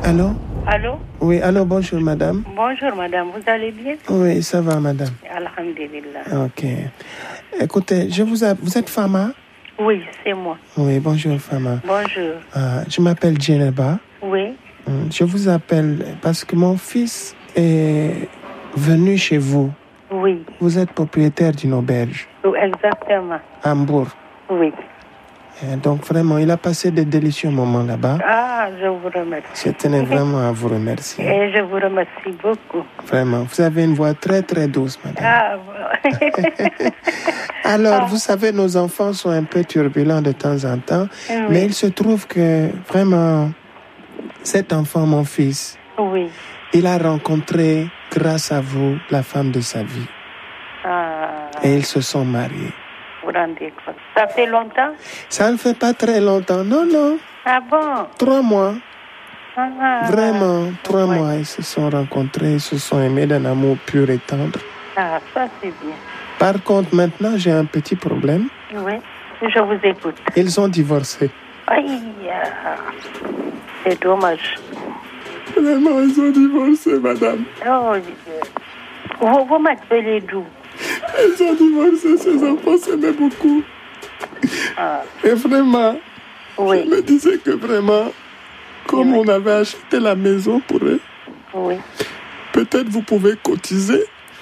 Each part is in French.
Allô? Allô? Oui, allô, bonjour madame. Bonjour madame, vous allez bien? Oui, ça va madame. Alhamdulillah. Ok. Écoutez, vous êtes Fama? Oui, c'est moi. Oui, bonjour Fama. Bonjour. Je m'appelle Djeneba. Oui. Je vous appelle parce que mon fils est venu chez vous. Oui. Vous êtes propriétaire d'une auberge. Exactement. À Hambourg. Oui. Et donc vraiment, il a passé de délicieux moments là-bas. Ah, je vous remercie. Je tenais vraiment à vous remercier. Et je vous remercie beaucoup. Vraiment, vous avez une voix très très douce, madame. Ah, bon. Alors, vous savez, nos enfants sont un peu turbulents de temps en temps, Oui. mais il se trouve que vraiment, cet enfant, mon fils, Oui. il a rencontré, grâce à vous, la femme de sa vie. Ah, Et ils se sont mariés. vous rendez compte. Ça fait longtemps? Ça ne fait pas très longtemps, non. Ah bon? 3 mois. Ah, Vraiment, 3 ouais. mois, ils se sont rencontrés, ils se sont aimés d'un amour pur et tendre. Ah, ça c'est bien. Par contre, maintenant, j'ai un petit problème. Oui, je vous écoute. Ils ont divorcé. Aïe, c'est dommage. Vraiment, ils ont divorcé, madame. Oh, vous m'appelez d'où? Ils ont divorcé, ces enfants s'aimaient beaucoup. Ah. Et vraiment, Oui. je me disais que vraiment, comme on avait acheté la maison pour eux, Oui. peut-être vous pouvez cotiser.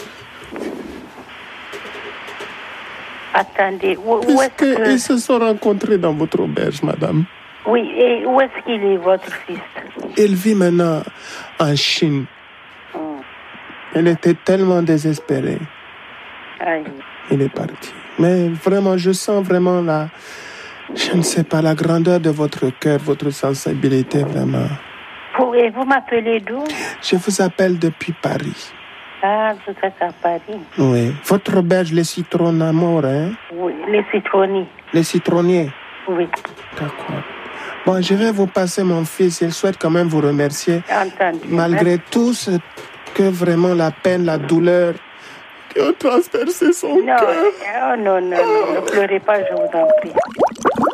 Attendez, où est-ce que... Ils se sont rencontrés dans votre auberge, madame. Oui, et où est-ce qu'il est, votre fils? Il vit maintenant en Chine. Il était tellement désespéré. Aïe. Il est parti. Mais vraiment, je sens vraiment je ne sais pas, la grandeur de votre cœur, votre sensibilité, vraiment. Et vous m'appelez d'où? Je vous appelle depuis Paris. Ah, vous êtes à Paris. Oui. Votre auberge, les citronamores, hein? Oui, les citronniers. Les citronniers? Oui. D'accord. Bon, je vais vous passer mon fils. Il souhaite quand même vous remercier. Entendu. Malgré tout ce que vraiment la peine, la douleur qui ont transpercé son cœur. Non, ne pleurez pas, je vous en prie.